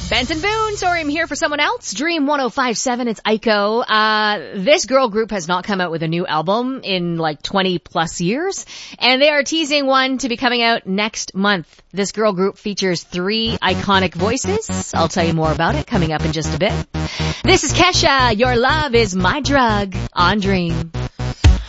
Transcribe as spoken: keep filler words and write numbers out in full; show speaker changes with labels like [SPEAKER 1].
[SPEAKER 1] Benson Boone, sorry I'm here for someone else. Dream one oh five point seven, it's Aiko. Uh, this girl group has not come out with a new album in like twenty plus years, and they are teasing one to be coming out next month. This girl group features three iconic voices. I'll tell you more about it coming up in just a bit. This is Kesha, Your Love is My Drug on Dream.